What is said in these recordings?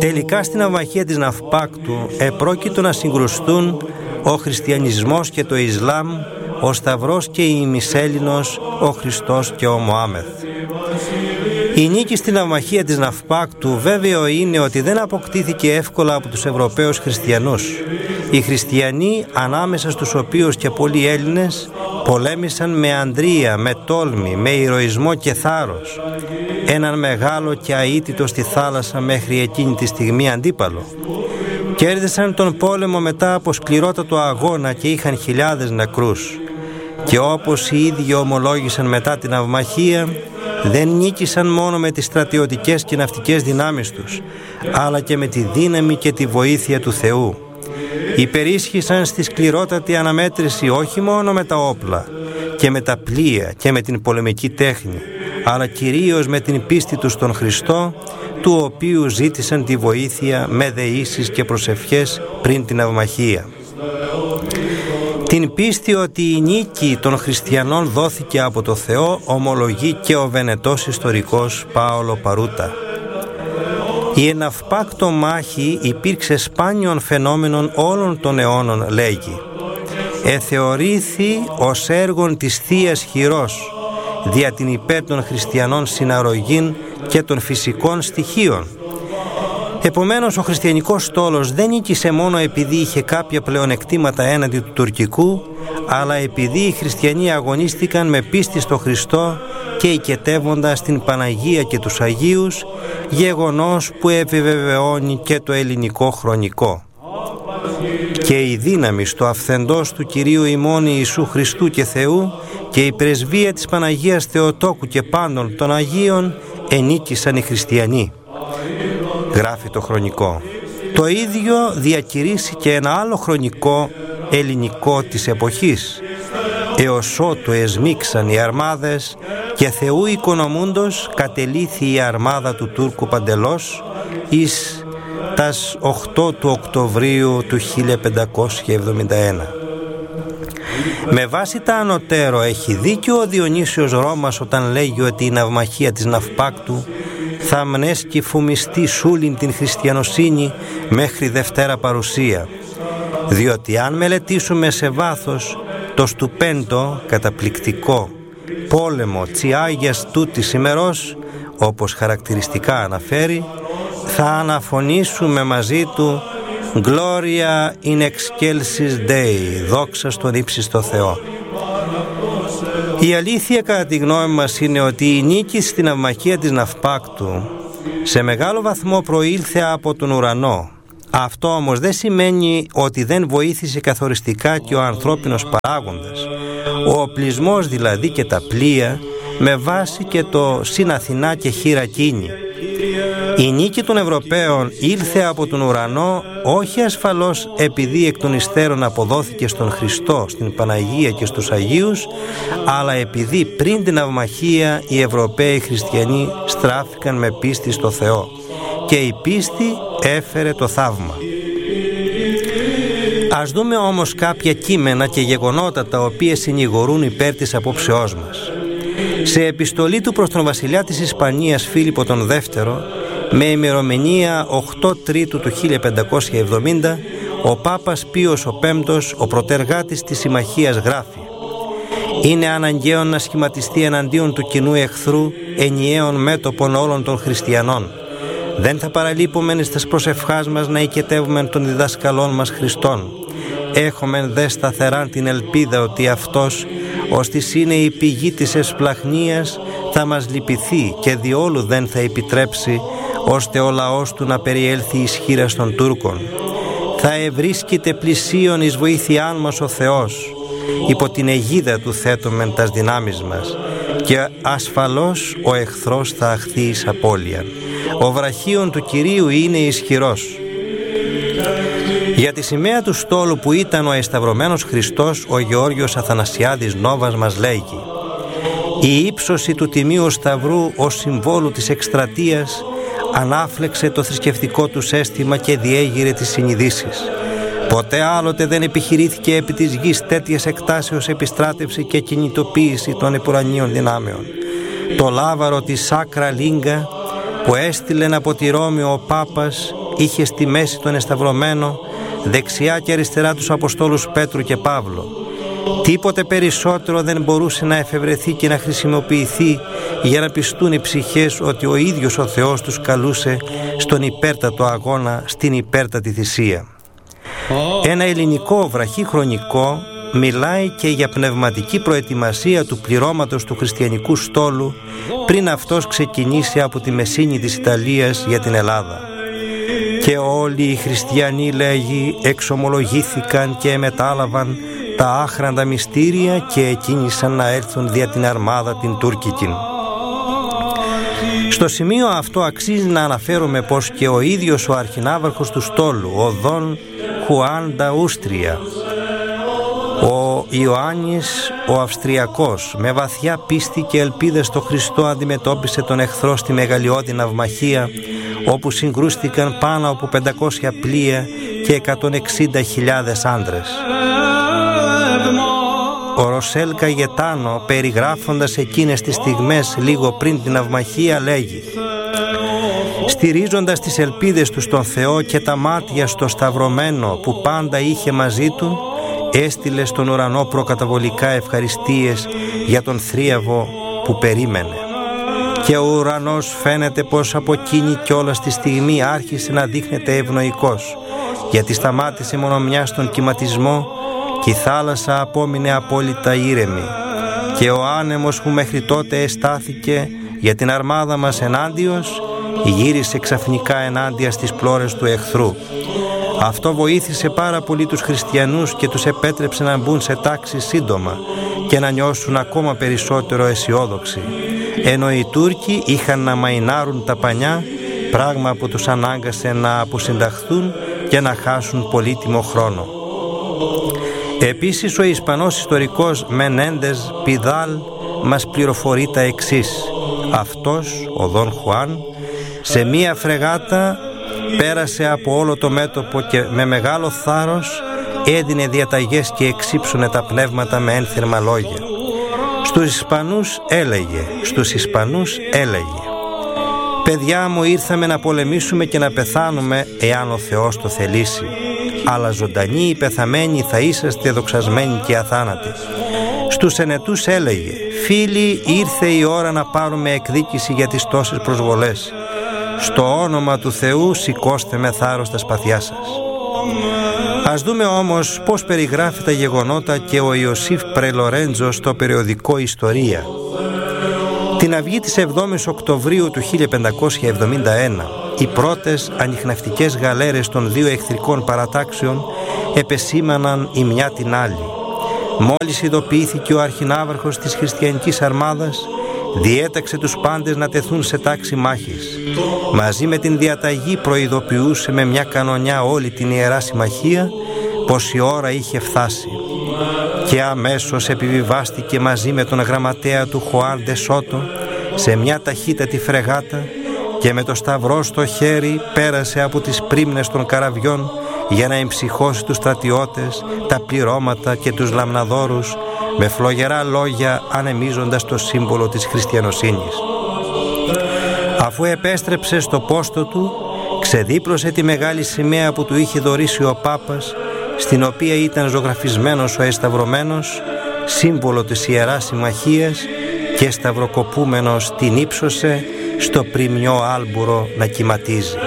Τελικά στην ναυμαχία της Ναυπάκτου επρόκειτο να συγκρουστούν ο χριστιανισμός και το Ισλάμ, ο Σταυρός και η Μισέλινος, ο Χριστός και ο Μωάμεθ. Η νίκη στην ναυμαχία της Ναυπάκτου βέβαιο είναι ότι δεν αποκτήθηκε εύκολα από τους Ευρωπαίους χριστιανούς. Οι χριστιανοί, ανάμεσα στους οποίους και πολλοί Έλληνες, πολέμησαν με ανδρεία, με τόλμη, με ηρωισμό και θάρρος έναν μεγάλο και αίτητο στη θάλασσα μέχρι εκείνη τη στιγμή αντίπαλο. Κέρδισαν τον πόλεμο μετά από σκληρότατο αγώνα και είχαν χιλιάδες νεκρούς. Και όπως οι ίδιοι ομολόγησαν μετά την ναυμαχία, δεν νίκησαν μόνο με τις στρατιωτικές και ναυτικές δυνάμεις τους, αλλά και με τη δύναμη και τη βοήθεια του Θεού. Υπερίσχυσαν στη σκληρότατη αναμέτρηση όχι μόνο με τα όπλα και με τα πλοία και με την πολεμική τέχνη, αλλά κυρίως με την πίστη τους στον Χριστό, του οποίου ζήτησαν τη βοήθεια με δεήσεις και προσευχές πριν την ναυμαχία. Την πίστη ότι η νίκη των χριστιανών δόθηκε από το Θεό ομολογεί και ο Βενετός ιστορικός Πάολο Παρούτα. Η εναυπάκτο μάχη υπήρξε σπάνιον φαινόμενον όλων των αιώνων, λέγει. Εθεωρήθη ως έργον της Θείας Χειρός δια την υπέρ των χριστιανών συναρρογήν και των φυσικών στοιχείων. Επομένως, ο χριστιανικός στόλος δεν νίκησε μόνο επειδή είχε κάποια πλεονεκτήματα έναντι του τουρκικού, αλλά επειδή οι χριστιανοί αγωνίστηκαν με πίστη στο Χριστό και οικετεύοντας την Παναγία και τους Αγίους, γεγονός που επιβεβαιώνει και το ελληνικό χρονικό. Και η δύναμη στο αυθεντός του Κυρίου ημών Ιησού Χριστού και Θεού και η πρεσβεία της Παναγίας Θεοτόκου και πάντων των Αγίων ενίκησαν οι χριστιανοί. Γράφει το χρονικό. Το ίδιο διακηρύσει και ένα άλλο χρονικό ελληνικό της εποχής. Έως ότου εσμίξαν οι αρμάδες και Θεού οικονομούντος κατελήθη η αρμάδα του Τούρκου Παντελώς εις τας 8 του Οκτωβρίου του 1571. Με βάση τα ανωτέρω έχει δίκιο ο Διονύσιος Ρώμας όταν λέγει ότι η ναυμαχία της Ναυπάκτου θα μνέσκει φουμιστεί σούλην την χριστιανοσύνη μέχρι Δευτέρα Παρουσία, διότι αν μελετήσουμε σε βάθος το στουπέντο καταπληκτικό πόλεμο Τσιάγιας τούτης ημερός, όπως χαρακτηριστικά αναφέρει, θα αναφωνήσουμε μαζί του Gloria in excelsis Dei, δόξα στον ύψιστο Θεό. Η αλήθεια κατά τη γνώμη μας είναι ότι η νίκη στην ναυμαχία της Ναυπάκτου σε μεγάλο βαθμό προήλθε από τον ουρανό. Αυτό όμως δεν σημαίνει ότι δεν βοήθησε καθοριστικά και ο ανθρώπινος παράγοντας, ο οπλισμός δηλαδή και τα πλοία, με βάση και το συν Αθηνά και Χειρακίνη. Η νίκη των Ευρωπαίων ήλθε από τον ουρανό όχι ασφαλώς επειδή εκ των υστέρων αποδόθηκε στον Χριστό, στην Παναγία και στους Αγίους, αλλά επειδή πριν την ναυμαχία οι Ευρωπαίοι χριστιανοί στράφηκαν με πίστη στο Θεό και η πίστη έφερε το θαύμα. Ας δούμε όμως κάποια κείμενα και γεγονότα τα οποία συνηγορούν υπέρ της απόψεώς μας. Σε επιστολή του προς τον βασιλιά της Ισπανίας Φίλιππο τον Δεύτερο, με ημερομηνία 8 Τρίτου του 1570, ο Πάπας Πίος ο Πέμπτος, ο πρωτεργάτης της συμμαχίας, γράφει: «Είναι αναγκαίο να σχηματιστεί εναντίον του κοινού εχθρού ενιαίων μέτωπων όλων των χριστιανών. Δεν θα παραλείπουμε στις προσευχάς μας να οικετεύουμε των διδασκαλών μας Χριστών. Έχομεν δε σταθεράν την ελπίδα ότι Αυτός, ώστις είναι η πηγή της ευσπλαχνίας, θα μας λυπηθεί και διόλου δεν θα επιτρέψει ώστε ο λαός του να περιέλθει εις χείρας των Τούρκων. Θα ευρίσκεται πλησίον εις βοήθειάν μας ο Θεός. Υπό την αιγίδα του θέτομεν τας δυνάμεις μας και ασφαλώς ο εχθρός θα αχθεί εις απώλειαν. Ο βραχίον του Κυρίου είναι ισχυρός». Για τη σημαία του στόλου που ήταν ο εσταυρωμένος Χριστός, ο Γεώργιος Αθανασιάδης Νόβας μας λέγει: «Η ύψωση του Τιμίου Σταυρού ως συμβόλου της εκστρατείας ανάφλεξε το θρησκευτικό του αίσθημα και διέγειρε τις συνειδήσεις. Ποτέ άλλοτε δεν επιχειρήθηκε επί της γης τέτοιας εκτάσεως επιστράτευση και κινητοποίηση των επουρανίων δυνάμεων. Το λάβαρο της Σάκρα Λίγκα που έστειλεν από τη Ρώμη ο Πάπας είχε στη μέση τον εσταυρωμένο, δεξιά και αριστερά τους Αποστόλους Πέτρου και Παύλο. Τίποτε περισσότερο δεν μπορούσε να εφευρεθεί και να χρησιμοποιηθεί για να πιστούν οι ψυχές ότι ο ίδιος ο Θεός τους καλούσε στον υπέρτατο αγώνα, στην υπέρτατη θυσία. Ένα ελληνικό βραχύχρονικό μιλάει και για πνευματική προετοιμασία του πληρώματος του χριστιανικού στόλου πριν αυτός ξεκινήσει από τη Μεσίνη της Ιταλίας για την Ελλάδα. Και όλοι οι χριστιανοί, λέγει, εξομολογήθηκαν και μετάλαβαν τα άχραντα μυστήρια και εκκίνησαν να έρθουν δια την αρμάδα την τουρκική. Στο σημείο αυτό αξίζει να αναφέρουμε πως και ο ίδιος ο αρχινάβαρχος του στόλου, ο Δον Χουάν Νταούστρια, ο Ιωάννης ο Αυστριακός, με βαθιά πίστη και ελπίδα στο Χριστό αντιμετώπισε τον εχθρό στη μεγαλειώδη ναυμαχία, όπου συγκρούστηκαν πάνω από 500 πλοία και 160.000 άντρες. Ο Ροσέλ Καγετάνο, περιγράφοντας εκείνες τις στιγμές λίγο πριν την ναυμαχία, λέγει: στηρίζοντας τις ελπίδες του στον Θεό και τα μάτια στο σταυρωμένο που πάντα είχε μαζί του, έστειλε στον ουρανό προκαταβολικά ευχαριστίες για τον θρίαβο που περίμενε. Και ο ουρανός φαίνεται πως από εκείνη κιόλας τη στιγμή άρχισε να δείχνεται ευνοϊκός, γιατί σταμάτησε μόνο μια στον κυματισμό και η θάλασσα απόμεινε απόλυτα ήρεμη, και ο άνεμος που μέχρι τότε εστάθηκε για την αρμάδα μας ενάντιος γύρισε ξαφνικά ενάντια στις πλώρες του εχθρού. Αυτό βοήθησε πάρα πολύ τους χριστιανούς και τους επέτρεψε να μπουν σε τάξη σύντομα και να νιώσουν ακόμα περισσότερο αισιόδοξοι, ενώ οι Τούρκοι είχαν να μαϊνάρουν τα πανιά, πράγμα που τους ανάγκασε να αποσυνταχθούν και να χάσουν πολύτιμο χρόνο. Επίσης ο Ισπανός ιστορικός Μενέντες Πιδάλ μας πληροφορεί τα εξής: αυτός, ο Δον Χουάν, σε μία φρεγάτα πέρασε από όλο το μέτωπο και με μεγάλο θάρρος έδινε διαταγές και εξύψωνε τα πνεύματα με ένθερμα λόγια. Στους Ισπανούς έλεγε: «Παιδιά μου, ήρθαμε να πολεμήσουμε και να πεθάνουμε εάν ο Θεός το θελήσει, αλλά ζωντανοί ή πεθαμένοι θα είσαστε δοξασμένοι και αθάνατοι». Στους Ενετούς έλεγε: «Φίλοι, ήρθε η ώρα να πάρουμε εκδίκηση για τις τόσες προσβολές. Στο όνομα του Θεού σηκώστε με θάρρος τα σπαθιά σας». Ας δούμε όμως πώς περιγράφει τα γεγονότα και ο Ιωσήφ Πρελορέντζο στο περιοδικό Ιστορία. Την αυγή της 7ης Οκτωβρίου του 1571, οι πρώτες ανιχνευτικές γαλέρες των δύο εχθρικών παρατάξεων επεσήμαναν η μια την άλλη. Μόλις ειδοποιήθηκε ο αρχινάβαρχος της χριστιανικής αρμάδας, διέταξε τους πάντες να τεθούν σε τάξη μάχης. Μαζί με την διαταγή προειδοποιούσε με μια κανονιά όλη την Ιερά Συμμαχία πως η ώρα είχε φτάσει. Και αμέσως επιβιβάστηκε μαζί με τον γραμματέα του Χουάν ντε Σότο σε μια ταχύτατη φρεγάτα και με το σταυρό στο χέρι πέρασε από τις πρίμνες των καραβιών για να εμψυχώσει τους στρατιώτες, τα πληρώματα και τους λαμναδόρους με φλογερά λόγια, ανεμίζοντας το σύμβολο της χριστιανοσύνης. Αφού επέστρεψε στο πόστο του, ξεδίπλωσε τη μεγάλη σημαία που του είχε δωρήσει ο Πάπας, στην οποία ήταν ζωγραφισμένος ο εσταυρωμένος, σύμβολο της Ιεράς Συμμαχίας, και σταυροκοπούμενος την ύψωσε στο πριμιό άλμπουρο να κυματίζει.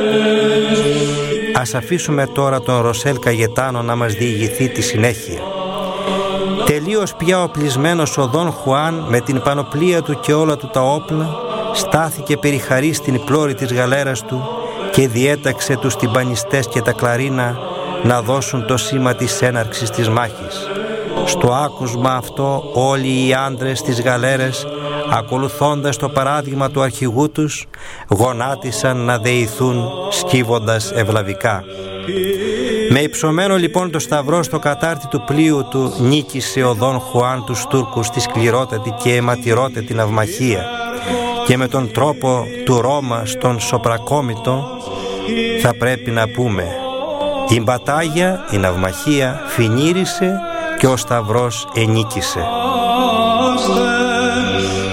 Ας αφήσουμε τώρα τον Ροσέλ Καγετάνο να μας διηγηθεί τη συνέχεια. Τελείως πια οπλισμένος ο Δον Χουάν με την πανοπλία του και όλα του τα όπλα, στάθηκε περιχαρή στην πλώρη της γαλέρας του και διέταξε τους τυμπανιστές και τα κλαρίνα να δώσουν το σήμα της έναρξης της μάχης. Στο άκουσμα αυτό όλοι οι άντρες της γαλέρες, ακολουθώντας το παράδειγμα του αρχηγού τους, γονάτισαν να δεηθούν σκύβοντας ευλαβικά. Με υψωμένο λοιπόν το σταυρό στο κατάρτι του πλοίου του, νίκησε ο Δον Χουάν τους Τούρκους στη σκληρότατη και αιματηρότατη ναυμαχία, και με τον τρόπο του Ρώμα στον Σοπρακόμητο θα πρέπει να πούμε: η μπατάγια, η ναυμαχία φινίρισε και ο σταυρός ενίκησε.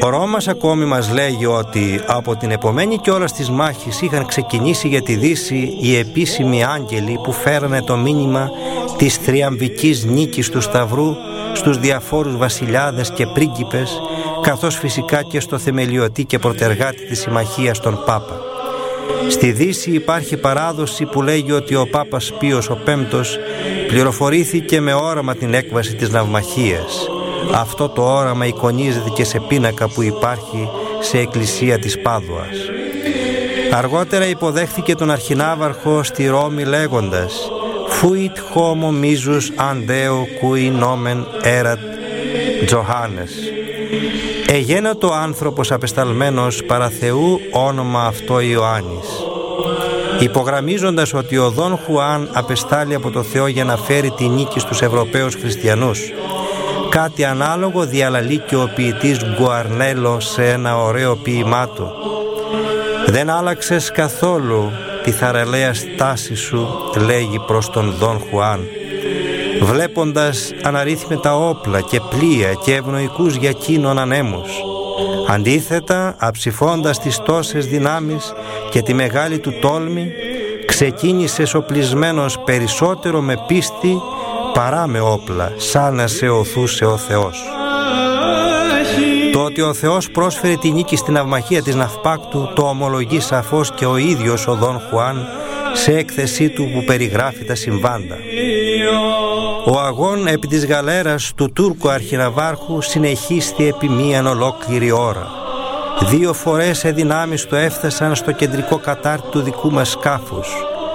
Ο Ρώμας ακόμη μας λέγει ότι από την επομένη κιόλας της μάχης είχαν ξεκινήσει για τη Δύση οι επίσημοι άγγελοι που φέρανε το μήνυμα της θριαμβικής νίκης του Σταυρού στους διαφόρους βασιλιάδες και πρίγκιπες, καθώς φυσικά και στο θεμελιωτή και πρωτεργάτη της συμμαχίας τον Πάπα. Στη Δύση υπάρχει παράδοση που λέγει ότι ο Πάπας Πίος ο Πέμπτος πληροφορήθηκε με όραμα την έκβαση της ναυμαχίας. Αυτό το όραμα εικονίζεται και σε πίνακα που υπάρχει σε εκκλησία της Πάδουας. Αργότερα υποδέχθηκε τον αρχινάβαρχο στη Ρώμη λέγοντας «Fuit homo missus an Deo cui nomen erat Johannes». «Εγένετο άνθρωπος απεσταλμένος παρά Θεού, όνομα αυτό Ιωάννης». Υπογραμμίζοντας ότι ο Δον Χουάν απεστάλλει από το Θεό για να φέρει τη νίκη στους Ευρωπαίους χριστιανούς. Κάτι ανάλογο διαλαλεί και ο ποιητής Γκουαρνέλο σε ένα ωραίο ποίημά του. «Δεν άλλαξες καθόλου τη θαραλέα στάση σου», λέγει προς τον Δον Χουάν, βλέποντας αναρρύθμιτα όπλα και πλοία και ευνοϊκούς για εκείνον ανέμους. Αντίθετα, αψηφώντας τις τόσες δυνάμεις και τη μεγάλη του τόλμη, ξεκίνησες οπλισμένος περισσότερο με πίστη παρά με όπλα, σαν να σε οθούσε ο Θεός. Το ότι ο Θεός πρόσφερε τη νίκη στην ναυμαχία της Ναυπάκτου το ομολογεί σαφώς και ο ίδιος ο Δον Χουάν σε έκθεσή του που περιγράφει τα συμβάντα. Ο αγών επί της γαλέρας του Τούρκου αρχιναβάρχου συνεχίστη επί μίαν ολόκληρη ώρα. 2 φορές δυνάμεις του έφτασαν στο κεντρικό κατάρτι του δικού μας σκάφους.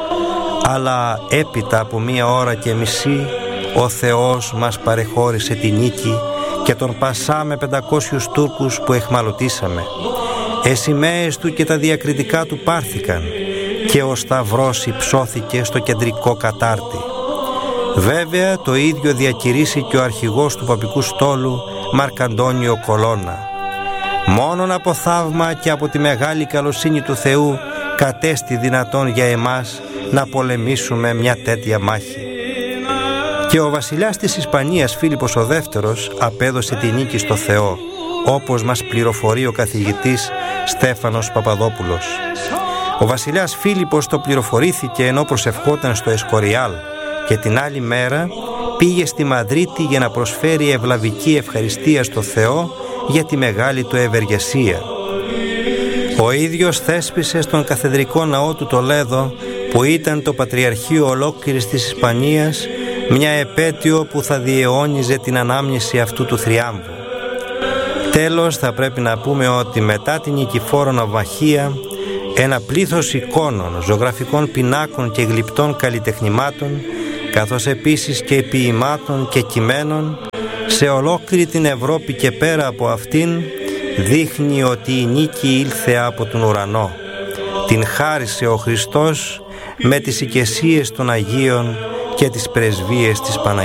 Αλλά έπειτα από 1 ώρα και μισή ο Θεός μας παρεχώρησε τη νίκη και τον πασάμε 500 Τούρκους που εχμαλωτήσαμε. Σημαίες του και τα διακριτικά του πάρθηκαν και ο Σταυρός υψώθηκε στο κεντρικό κατάρτι. Βέβαια το ίδιο διακηρύσει και ο αρχηγός του παπικού στόλου Μαρκαντώνιο Κολώνα. Μόνον από θαύμα και από τη μεγάλη καλοσύνη του Θεού κατέστη δυνατόν για εμάς να πολεμήσουμε μια τέτοια μάχη. Και ο βασιλιάς της Ισπανίας Φίλιππος ο Δεύτερος απέδωσε τη νίκη στο Θεό, όπως μας πληροφορεί ο καθηγητής Στέφανος Παπαδόπουλος. Ο βασιλιάς Φίλιππος το πληροφορήθηκε ενώ προσευχόταν στο Εσκοριάλ και την άλλη μέρα πήγε στη Μαδρίτη για να προσφέρει ευλαβική ευχαριστία στο Θεό για τη μεγάλη του ευεργεσία. Ο ίδιος θέσπισε στον καθεδρικό ναό του Τολέδο, που ήταν το πατριαρχείο ολόκληρης της Ισπανίας, μια επέτειο που θα διαιώνιζε την ανάμνηση αυτού του θριάμβου. Τέλος, θα πρέπει να πούμε ότι μετά την νικηφόρο ναυμαχία, ένα πλήθος εικόνων, ζωγραφικών πινάκων και γλυπτών καλλιτεχνημάτων, καθώς επίσης και ποιημάτων και κειμένων, σε ολόκληρη την Ευρώπη και πέρα από αυτήν, δείχνει ότι η νίκη ήλθε από τον ουρανό. Την χάρισε ο Χριστός με τις οικεσίες των Αγίων και τις πρεσβείες της Παναγίας.